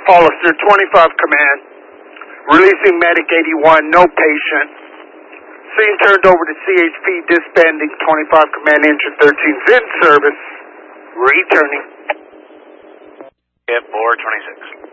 Hollister 25 command. Releasing medic 81, no patient. Scene turned over to CHP, disbanding 25 command, engine 13's in service. Returning. Yep, 426.